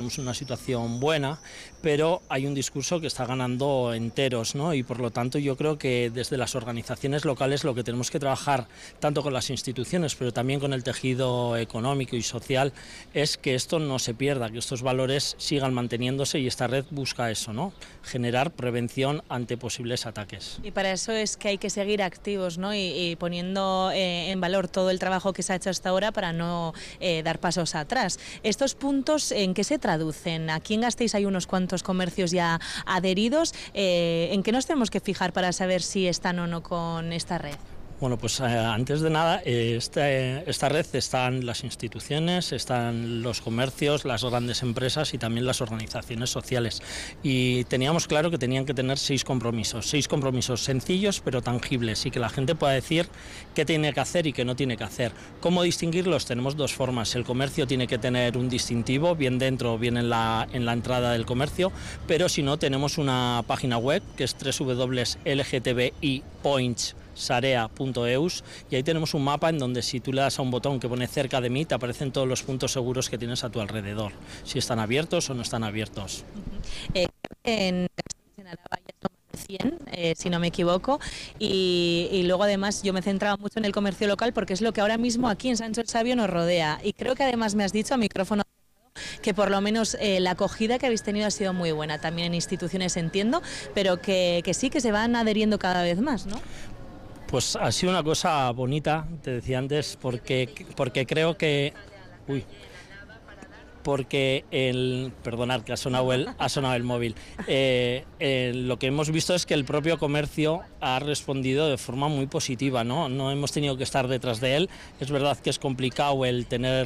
estamos en una situación buena, pero hay un discurso que está ganando enteros, ¿no? Y por lo tanto yo creo que desde las organizaciones locales lo que tenemos que trabajar, tanto con las instituciones, pero también con el tejido económico y social, es que esto no se pierda, que estos valores sigan manteniéndose, y esta red busca eso, ¿no? Generar prevención ante posibles ataques. Y para eso es que hay que seguir activos, ¿no? Y poniendo en valor todo el trabajo que se ha hecho hasta ahora para no dar pasos atrás. ¿Estos puntos en qué se traducen? Aquí en Gasteiz hay unos cuantos comercios ya adheridos. ¿En qué nos tenemos que fijar para saber si están o no con esta red? Bueno, pues antes de nada, esta red están las instituciones, están los comercios, las grandes empresas y también las organizaciones sociales. Y teníamos claro que tenían que tener 6 compromisos sencillos pero tangibles, y que la gente pueda decir qué tiene que hacer y qué no tiene que hacer. ¿Cómo distinguirlos? Tenemos 2 formas. El comercio tiene que tener un distintivo, bien dentro o bien en la entrada del comercio, pero si no, tenemos una página web que es www.lgtbipoints.com sarea.eus, y ahí tenemos un mapa en donde si tú le das a un botón que pone cerca de mí, te aparecen todos los puntos seguros que tienes a tu alrededor, si están abiertos o no están abiertos. En Araba ya son más de 100, si no me equivoco, y luego además yo me centraba mucho en el comercio local porque es lo que ahora mismo aquí en Sancho el Sabio nos rodea, y creo que además me has dicho a micrófono que por lo menos la acogida que habéis tenido ha sido muy buena, también en instituciones entiendo, pero que sí, que se van adheriendo cada vez más, ¿no? Pues ha sido una cosa bonita, te decía antes, porque creo que... Perdonad, que ha sonado el móvil. Lo que hemos visto es que el propio comercio ha respondido de forma muy positiva, ¿no? No hemos tenido que estar detrás de él. Es verdad que es complicado el tener,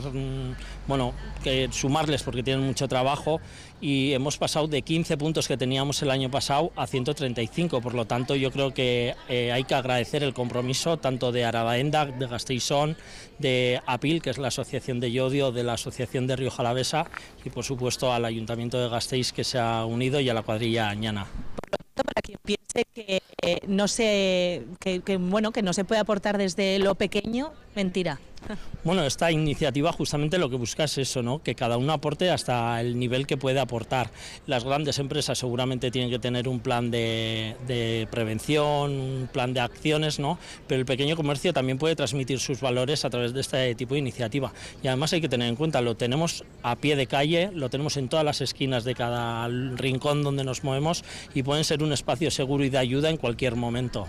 que sumarles porque tienen mucho trabajo, y hemos pasado de 15 puntos que teníamos el año pasado a 135, por lo tanto yo creo que hay que agradecer el compromiso tanto de Arabaenda, de Gasteizón, de APIL, que es la Asociación de Llodio, de la Asociación de Rioja Alavesa, y por supuesto al Ayuntamiento de Gasteiz, que se ha unido, y a la cuadrilla Añana. Para quien piense que no se puede aportar desde lo pequeño, mentira. Bueno, esta iniciativa justamente lo que busca es eso, ¿no? Que cada uno aporte hasta el nivel que puede aportar. Las grandes empresas seguramente tienen que tener un plan de prevención, un plan de acciones, ¿no? Pero el pequeño comercio también puede transmitir sus valores a través de este tipo de iniciativa. Y además hay que tener en cuenta, lo tenemos a pie de calle, lo tenemos en todas las esquinas de cada rincón donde nos movemos, y pueden ser un espacio seguro y de ayuda en cualquier momento.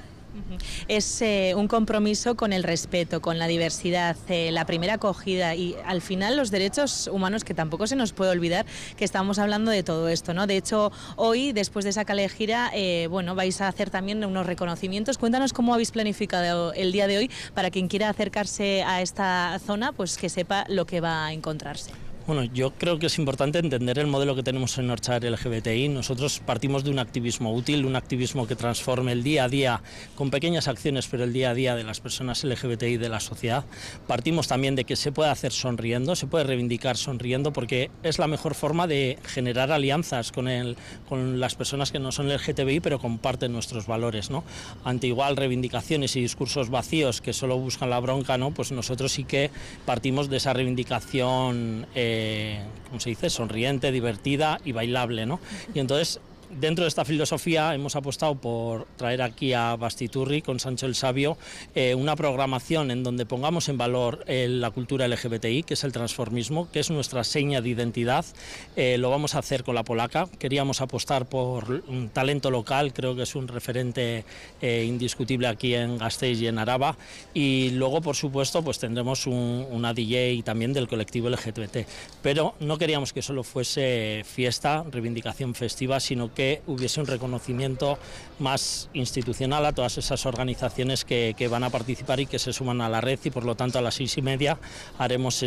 Es un compromiso con el respeto, con la diversidad, la primera acogida y al final los derechos humanos, que tampoco se nos puede olvidar que estamos hablando de todo esto, ¿no? De hecho, hoy, después de esa calejira, vais a hacer también unos reconocimientos. Cuéntanos cómo habéis planificado el día de hoy para quien quiera acercarse a esta zona, pues que sepa lo que va a encontrarse. Bueno, yo creo que es importante entender el modelo que tenemos en Orchar LGBTI. Nosotros partimos de un activismo útil, un activismo que transforme el día a día con pequeñas acciones, pero el día a día de las personas LGBTI de la sociedad. Partimos también de que se puede hacer sonriendo, se puede reivindicar sonriendo, porque es la mejor forma de generar alianzas con las personas que no son LGTBI, pero comparten nuestros valores, ¿no? Ante igual reivindicaciones y discursos vacíos que solo buscan la bronca, ¿no? Pues nosotros sí que partimos de esa reivindicación ¿cómo se dice? Sonriente, divertida y bailable, ¿no? Y entonces, dentro de esta filosofía hemos apostado por traer aquí a Bastiturri con Sancho el Sabio una programación en donde pongamos en valor la cultura LGBTI, que es el transformismo, que es nuestra seña de identidad. Lo vamos a hacer con la polaca. Queríamos apostar por un talento local, creo que es un referente indiscutible aquí en Gasteiz y en Araba, y luego por supuesto pues tendremos una DJ también del colectivo LGBT, pero no queríamos que solo fuese fiesta, reivindicación festiva, sino que hubiese un reconocimiento más institucional a todas esas organizaciones que van a participar y que se suman a la red, y por lo tanto a las 6:30 haremos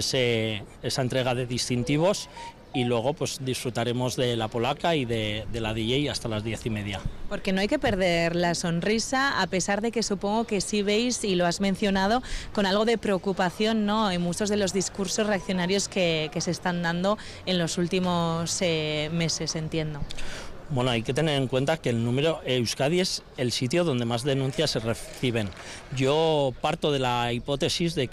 esa entrega de distintivos, y luego pues disfrutaremos de la polaca y de la DJ hasta las 10:30. Porque no hay que perder la sonrisa, a pesar de que supongo que sí veis, y lo has mencionado, con algo de preocupación, ¿no?, en muchos de los discursos reaccionarios que se están dando en los últimos meses, entiendo. Bueno, hay que tener en cuenta que el número Euskadi es el sitio donde más denuncias se reciben. Yo parto de la hipótesis de que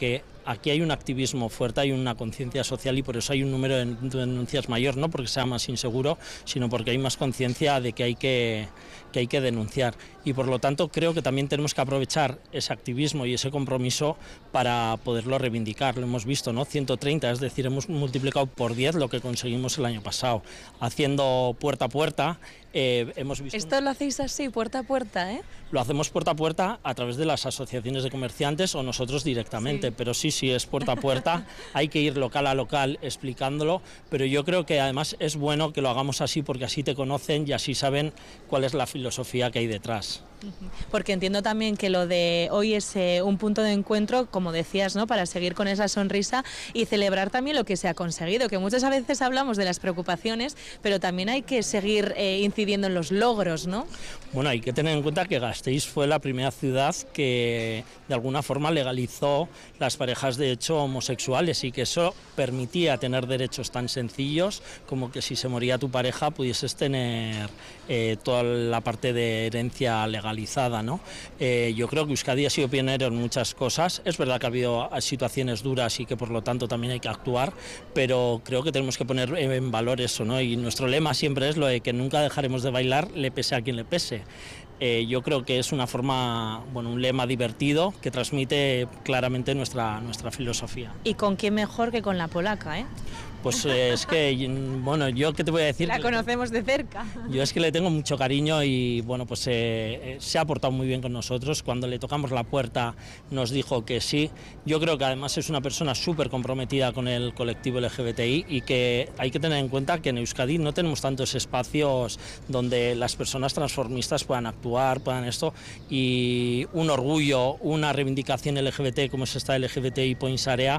aquí hay un activismo fuerte, hay una conciencia social y por eso hay un número de denuncias mayor, no porque sea más inseguro, sino porque hay más conciencia de que hay que denunciar. Y por lo tanto creo que también tenemos que aprovechar ese activismo y ese compromiso para poderlo reivindicar. Lo hemos visto, ¿no? 130, es decir, hemos multiplicado por 10 lo que conseguimos el año pasado. Haciendo puerta a puerta, hemos visto... Esto lo hacéis así, puerta a puerta, ¿eh? Lo hacemos puerta a puerta a través de las asociaciones de comerciantes o nosotros directamente, pero sí, es puerta a puerta, hay que ir local a local explicándolo, pero yo creo que además es bueno que lo hagamos así porque así te conocen y así saben cuál es la filosofía que hay detrás. Porque entiendo también que lo de hoy es un punto de encuentro, como decías, ¿no? Para seguir con esa sonrisa y celebrar también lo que se ha conseguido, que muchas veces hablamos de las preocupaciones, pero también hay que seguir incidiendo en los logros, ¿no? Bueno, hay que tener en cuenta que Gasteiz fue la primera ciudad que de alguna forma legalizó las parejas de hecho homosexuales y que eso permitía tener derechos tan sencillos como que si se moría tu pareja pudieses tener toda la parte de herencia legalizada, ¿no? Yo creo que Euskadi ha sido pionero en muchas cosas. Es verdad que ha habido situaciones duras y que por lo tanto también hay que actuar, pero creo que tenemos que poner en valor eso, ¿no? Y nuestro lema siempre es lo de que nunca dejaremos de bailar, le pese a quien le pese. Yo creo que es una forma, bueno, un lema divertido que transmite claramente nuestra filosofía. ¿Y con quién mejor que con la polaca, eh? Pues es que, bueno, yo qué te voy a decir. La conocemos de cerca. Yo es que le tengo mucho cariño y, bueno, pues se ha portado muy bien con nosotros. Cuando le tocamos la puerta nos dijo que sí. Yo creo que además es una persona súper comprometida con el colectivo LGBTI y que hay que tener en cuenta que en Euskadi no tenemos tantos espacios donde las personas transformistas puedan actuar, puedan esto. Y un orgullo, una reivindicación LGBT como es esta LGBTI Points Area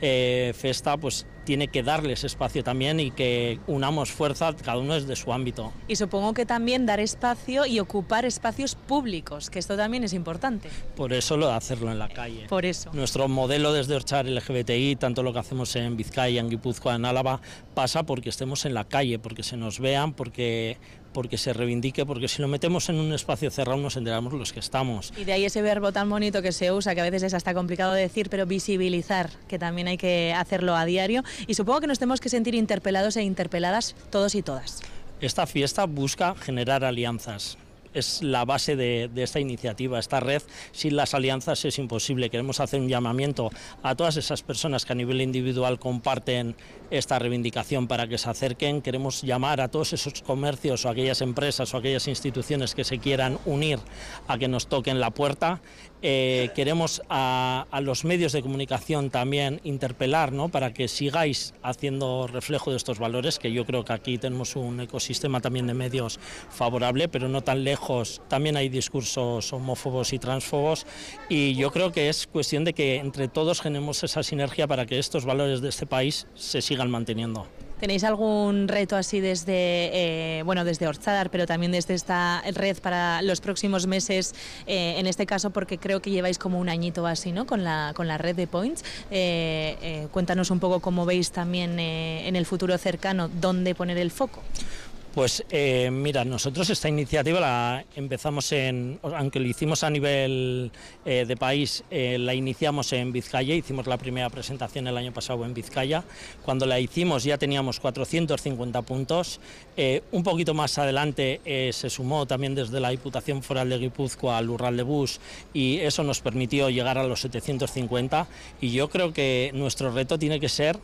Festa, pues tiene que darle ese espacio también y que unamos fuerza cada uno desde su ámbito. Y supongo que también dar espacio y ocupar espacios públicos, que esto también es importante. Por eso lo de hacerlo en la calle. Por eso. Nuestro modelo desde Orchar LGBTI, tanto lo que hacemos en Vizcaya, en Guipúzcoa, en Álava, pasa porque estemos en la calle, porque se nos vean, porque se reivindique, porque si lo metemos en un espacio cerrado nos enteramos los que estamos. Y de ahí ese verbo tan bonito que se usa, que a veces es hasta complicado de decir, pero visibilizar, que también hay que hacerlo a diario. Y supongo que nos tenemos que sentir interpelados e interpeladas todos y todas. Esta fiesta busca generar alianzas. Es la base de esta iniciativa, esta red. Sin las alianzas es imposible. Queremos hacer un llamamiento a todas esas personas que a nivel individual comparten esta reivindicación para que se acerquen. Queremos llamar a todos esos comercios o aquellas empresas o aquellas instituciones que se quieran unir a que nos toquen la puerta. Queremos a los medios de comunicación también interpelar, ¿no? Para que sigáis haciendo reflejo de estos valores, que yo creo que aquí tenemos un ecosistema también de medios favorable, pero no tan lejos. También hay discursos homófobos y transfobos y yo creo que es cuestión de que entre todos generemos esa sinergia para que estos valores de este país se sigan manteniendo. ¿Tenéis algún reto así desde Orchadar, pero también desde esta red para los próximos meses, en este caso porque creo que lleváis como un añito así, ¿no? Con la red de Points? Cuéntanos un poco cómo veis también en el futuro cercano dónde poner el foco. Pues mira, nosotros esta iniciativa la empezamos aunque lo hicimos a nivel de país, la iniciamos en Vizcaya, hicimos la primera presentación el año pasado en Vizcaya. Cuando la hicimos ya teníamos 450 puntos, un poquito más adelante se sumó también desde la Diputación Foral de Guipúzcoa al Lurral de Bus y eso nos permitió llegar a los 750 y yo creo que nuestro reto tiene que ser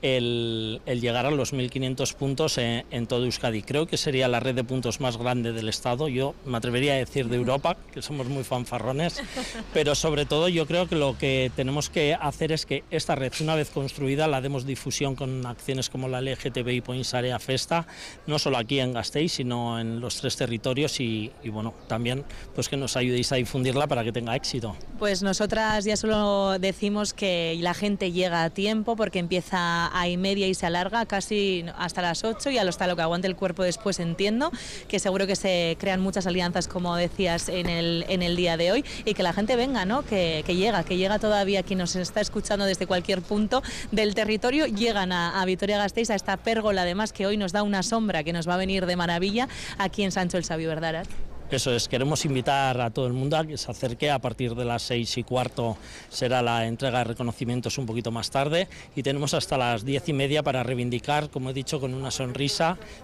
el llegar a los 1.500 puntos en todo Euskadi. Creo que sería la red de puntos más grande del Estado. Yo me atrevería a decir de Europa, que somos muy fanfarrones, pero sobre todo yo creo que lo que tenemos que hacer es que esta red, una vez construida, la demos difusión con acciones como la LGTBI Points Area Festa, no solo aquí en Gasteiz, sino en los 3 territorios y bueno, también pues que nos ayudéis a difundirla para que tenga éxito. Pues nosotras ya solo decimos que la gente llega a tiempo porque empieza a y se alarga casi hasta las 8 y hasta lo que aguante el cuerpo después. Entiendo que seguro que se crean muchas alianzas, como decías, en el día de hoy y que la gente venga, ¿no? Que llega todavía quien nos está escuchando desde cualquier punto del territorio, llegan a Vitoria-Gasteiz, a esta pérgola además que hoy nos da una sombra que nos va a venir de maravilla aquí en Sancho el Sabio, ¿verdad, Arat? Eso es, queremos invitar a todo el mundo a que se acerque. A partir de las 6:15 será la entrega de reconocimientos un poquito más tarde y tenemos hasta las 10:30 para reivindicar, como he dicho, con una sonrisa